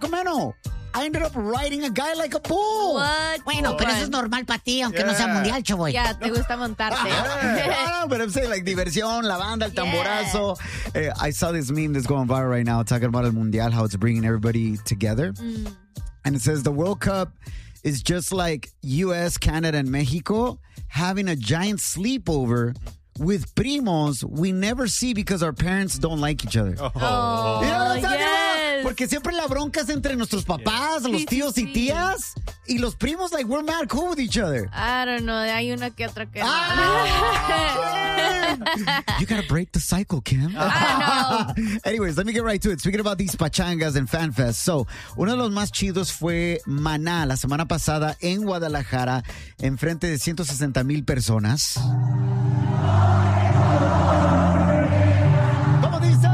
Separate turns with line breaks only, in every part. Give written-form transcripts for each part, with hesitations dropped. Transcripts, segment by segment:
Sacramento. I ended up riding a guy like a bull.
What?
Bueno, pero eso es normal para ti, aunque no sea mundial, chavoy.
Ya, te gusta montarte.
No, but I'm saying like diversión, la banda, el tamborazo. I saw this meme that's going viral right now talking about el mundial, how it's bringing everybody together. And it says the World Cup is just like U.S., Canada, and Mexico having a giant sleepover with primos we never see because our parents don't like each other.
Oh, yes.
Porque siempre la bronca es entre nuestros papás, los tíos y tías. Y los primos, like, we're mad cool with each other.
I don't know, hay una que otra que
You gotta break the cycle, Kim. Anyways, let me get right to it. Speaking about these pachangas and fan fests. So, uno de los más chidos fue Maná la semana pasada en Guadalajara, en frente de 160,000 personas. ¿Cómo dice?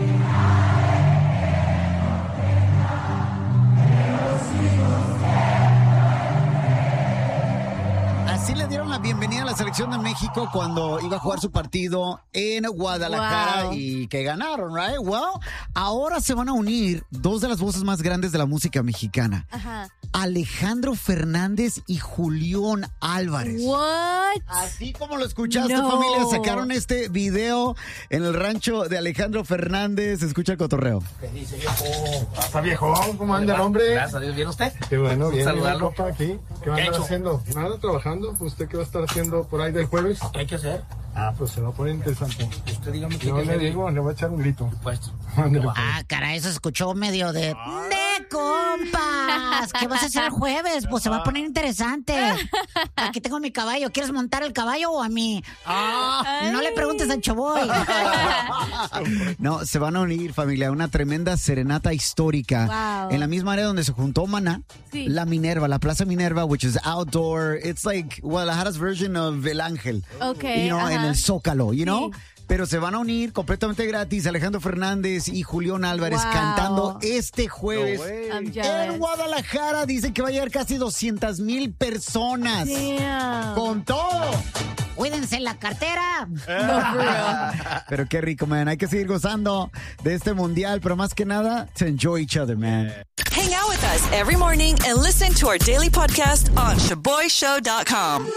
Así le dieron la bienvenida a la selección de México cuando iba a jugar su partido en Guadalajara y que ganaron, right? Well, ahora se van a unir dos de las voces más grandes de la música mexicana.
Ajá.
Alejandro Fernández y Julián Álvarez.
What?
Así como lo escuchaste, familia, sacaron este video en el rancho de Alejandro Fernández. Escucha el cotorreo.
¿Qué dice, viejo? Está viejo, ¿cómo anda el hombre?
Gracias a Dios, ¿bien usted?
Qué bueno, bien.
Saludarlo.
Papá, aquí. ¿Qué va a estar haciendo? Nada, trabajando. ¿Usted qué va a estar haciendo por ahí del jueves?
¿Qué hay que hacer?
Pues se va a poner interesante.
Usted dígame qué
Yo
hay que
le
hacer.
digo, le voy a echar un grito.
Puesto.
Caray, eso escuchó medio de compas. ¿Qué vas a hacer el jueves? Pues se va a poner interesante. Aquí tengo mi caballo. ¿Quieres montar el caballo o a mí? No le preguntes al Choboy. No, se van a unir, familia. Una tremenda serenata histórica. En la misma área donde se juntó Maná.
Sí.
La Minerva, la Plaza Minerva, which is outdoor. It's like Guadalajara's version of El Ángel.
Okay,
You know, en el Zócalo, you know?
Sí.
Pero se van a unir completamente gratis Alejandro Fernández y Julián Álvarez cantando este jueves en Guadalajara. Dicen que va a llegar casi 200,000 personas. Con todo. Cuídense la cartera. Pero qué rico, man. Hay que seguir gozando de este mundial, pero más que nada, to enjoy each other, man.
Hang out with us every morning and listen to our daily podcast on ShaboyShow.com.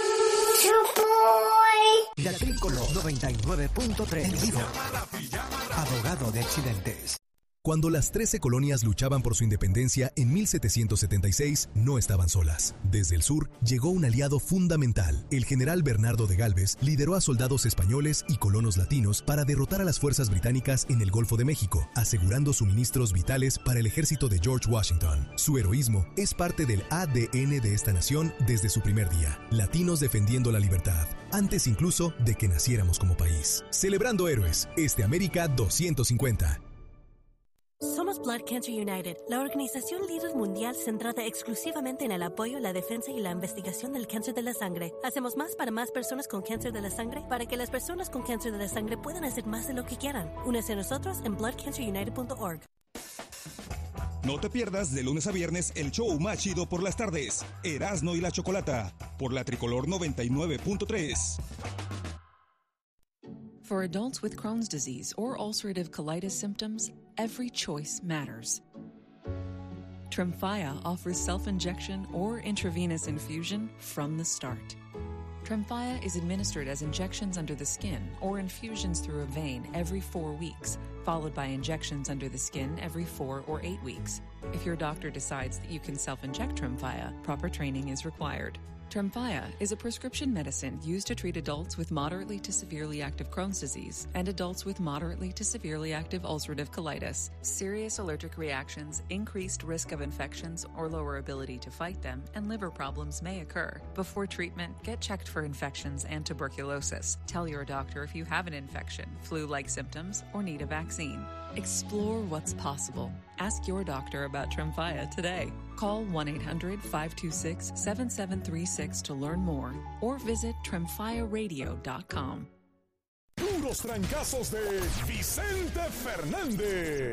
La Tricolor 99.3 en vivo. Abogado de accidentes.
Cuando las 13 colonias luchaban por su independencia en 1776, no estaban solas. Desde el sur llegó un aliado fundamental. El general Bernardo de Gálvez lideró a soldados españoles y colonos latinos para derrotar a las fuerzas británicas en el Golfo de México, asegurando suministros vitales para el ejército de George Washington. Su heroísmo es parte del ADN de esta nación desde su primer día. Latinos defendiendo la libertad, antes incluso de que naciéramos como país. Celebrando héroes, América 250.
Somos Blood Cancer United, la organización líder mundial centrada exclusivamente en el apoyo, la defensa y la investigación del cáncer de la sangre. Hacemos más para más personas con cáncer de la sangre para que las personas con cáncer de la sangre puedan hacer más de lo que quieran. Únese a nosotros en bloodcancerunited.org.
No te pierdas de lunes a viernes el show más chido por las tardes, Erasmo y la Chocolata, por la Tricolor 99.3.
For adults with Crohn's disease or ulcerative colitis symptoms, every choice matters. Tremfya offers self-injection or intravenous infusion from the start. Tremfya is administered as injections under the skin or infusions through a vein every 4 weeks, followed by injections under the skin every 4 or 8 weeks. If your doctor decides that you can self-inject Tremfya, proper training is required. Tremfya is a prescription medicine used to treat adults with moderately to severely active Crohn's disease and adults with moderately to severely active ulcerative colitis. Serious allergic reactions, increased risk of infections or lower ability to fight them, and liver problems may occur. Before treatment, get checked for infections and tuberculosis. Tell your doctor if you have an infection, flu-like symptoms, or need a vaccine. Explore what's possible. Ask your doctor about Tremfya today. Call 1-800-526-7736 to learn more or visit tremfyaradio.com.
Puros trancazos de Vicente Fernández.